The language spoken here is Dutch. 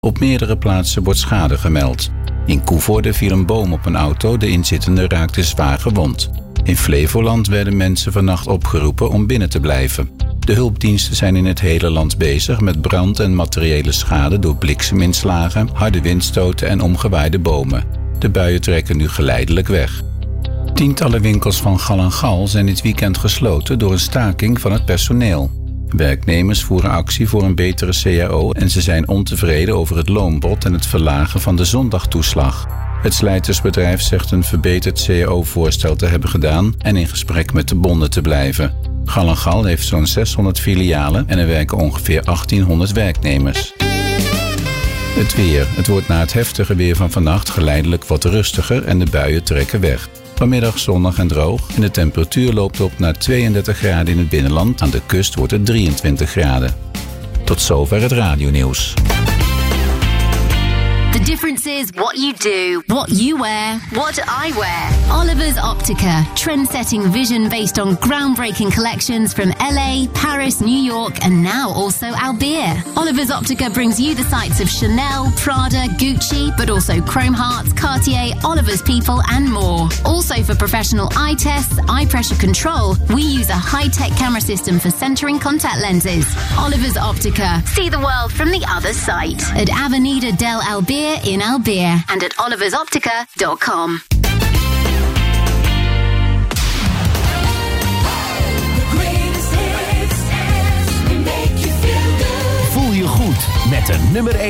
Op meerdere plaatsen wordt schade gemeld. In Koevoorde viel een boom op een auto, de inzittenden raakten zwaar gewond. In Flevoland werden mensen vannacht opgeroepen om binnen te blijven. De hulpdiensten zijn in het hele land bezig met brand en materiële schade door blikseminslagen, harde windstoten en omgewaaide bomen. De buien trekken nu geleidelijk weg. Tientallen winkels van Gal & Gal zijn dit weekend gesloten door een staking van het personeel. Werknemers voeren actie voor een betere CAO en ze zijn ontevreden over het loonbod en het verlagen van de zondagtoeslag. Het slijtersbedrijf zegt een verbeterd CAO-voorstel te hebben gedaan en in gesprek met de bonden te blijven. Gal & Gal heeft zo'n 600 filialen en er werken ongeveer 1800 werknemers. Het weer. Het wordt na het heftige weer van vannacht geleidelijk wat rustiger en de buien trekken weg. Vanmiddag zonnig en droog en de temperatuur loopt op naar 32 graden in het binnenland. Aan de kust wordt het 23 graden. Tot zover het radionieuws. The difference is what you do, what you wear, what I wear. Oliver's Optica, trend-setting vision based on groundbreaking collections from LA, Paris, New York, and now also Albeer. Oliver's Optica brings you the sights of Chanel, Prada, Gucci, but also Chrome Hearts, Cartier, Oliver's People, and more. Also for professional eye tests, eye pressure control, we use a high-tech camera system for centering contact lenses. Oliver's Optica. See the world from the other side. At Avenida del Albeer in Albeer and at oliversoptica.com. Voel je goed met de nummer 1